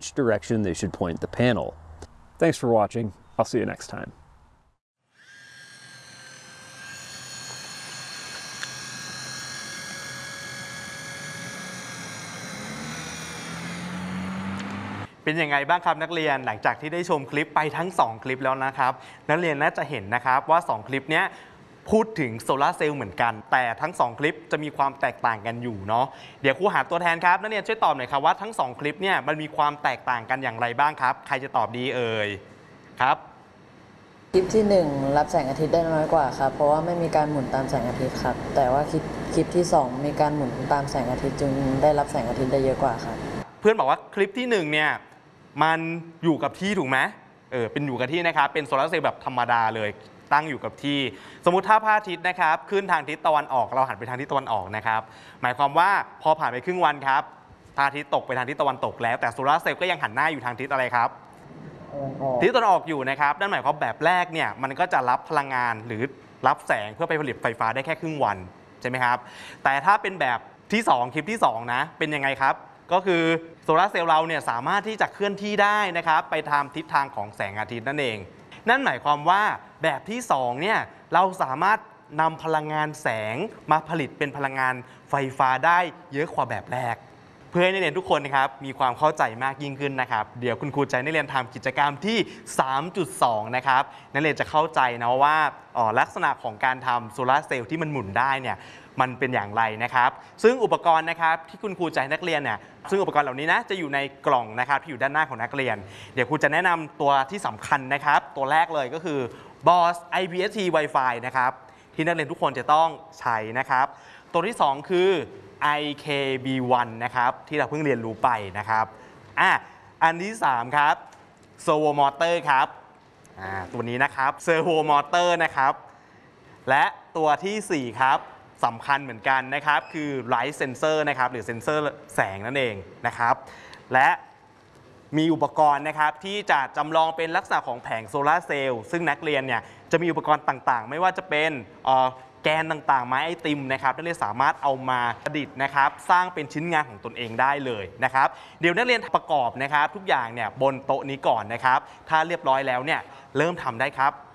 which direction they should point the panel. Thanks for watching. I'll see you next time. เป็นยังไงบ้างครับนักเรียนหลังจากที่ได้ชมคลิปไปทั้ง2คลิปแล้วนะครับนักเรียนน่าจะเห็นนะครับว่า2คลิปนี้พูดถึงโซลาร์เซลล์เหมือนกันแต่ทั้ง2คลิปจะมีความแตกต่างกันอยู่เนาะเดี๋ยวครูหาตัวแทนครับนักเรียนช่วยตอบหน่อยครับว่าทั้ง2คลิปเนี่ยมันมีความแตกต่างกันอย่างไรบ้างครับใครจะตอบดีเอ่ยครับคลิปที่1รับแสงอาทิตย์ได้น้อยกว่าครับเพราะว่าไม่มีการหมุนตามแสงอาทิตย์ครับแต่ว่าคลิปที่2มีการหมุนตามแสงอาทิตย์จึงได้รับแสงอาทิตย์ได้เยอะกว่าครับเพื่อนบอกว่าคลิปที่1เนี่ยมันอยู่กับที่ถูกไหมเป็นอยู่กับที่นะครับเป็นโซลาร์เซลล์แบบธรรมดาเลยตั้งอยู่กับที่สมมุติถ้าพระอาทิตย์นะครับขึ้นทางทิศตะวันออกเราหันไปทางทิศตะวันออกนะครับหมายความว่าพอผ่านไปครึ่งวันครับพระอาทิตย์ตกไปทางทิศตะวันตกแล้วแต่โซลาร์เซลล์ก็ยังหันหน้าอยู่ทางทิศอะไรครับทิศตะวันออกอยู่นะครับนั่นหมายความแบบแรกเนี่ยมันก็จะรับพลังงานหรือรับแสงเพื่อไปผลิตไฟฟ้าได้แค่ครึ่งวันใช่ไหมครับแต่ถ้าเป็นแบบที่2คลิปที่2นะเป็นยังไงครับก็คือโซลาร์เซลล์เราเนี่ยสามารถที่จะเคลื่อนที่ได้นะครับไปตามทิศทางของแสงอาทิตย์นั่นเองนั่นหมายความว่าแบบที่2เนี่ยเราสามารถนำพลังงานแสงมาผลิตเป็นพลังงานไฟฟ้าได้เยอะกว่าแบบแรกเพื่อให้นักเรียนทุกคนนะครับมีความเข้าใจมากยิ่งขึ้นนะครับเดี๋ยวคุณครูจะให้นักเรียนทำกิจกรรมที่ 3.2 นะครับนักเรียนจะเข้าใจนะว่าลักษณะของการทำโซลาร์เซลล์ที่มันหมุนได้เนี่ยมันเป็นอย่างไรนะครับซึ่งอุปกรณ์นะครับที่คุณครูจะให้นักเรียนเนี่ยซึ่งอุปกรณ์เหล่านี้นะจะอยู่ในกล่องนะครับที่อยู่ด้านหน้าของนักเรียนเดี๋ยวครูจะแนะนำตัวที่สำคัญนะครับตัวแรกเลยก็คือ BOSS IPSC Wi-Fi นะครับที่นักเรียนทุกคนจะต้องใช้นะครับตัวที่2คือ IKB1 นะครับที่เราเพิ่งเรียนรู้ไปนะครับอันที่3ครับ Servo Motor ครับตัวนี้นะครับ Servo Motor นะครับและตัวที่4ครับสำคัญเหมือนกันนะครับคือ Light Sensor นะครับหรือเซ็นเซอร์แสงนั่นเองนะครับและมีอุปกรณ์นะครับที่จะจำลองเป็นลักษณะของแผงโซลาร์เซลล์ซึ่งนักเรียนเนี่ยจะมีอุปกรณ์ต่างๆไม่ว่าจะเป็นแกนต่างๆไม้ไอติมนะครับนักเรียนสามารถเอามาประดิษฐ์นะครับสร้างเป็นชิ้นงานของตนเองได้เลยนะครับเดี๋ยวนักเรียนประกอบนะครับทุกอย่างเนี่ยบนโต๊ะนี้ก่อนนะครับถ้าเรียบร้อยแล้วเนี่ยเริ่มทำได้ครับ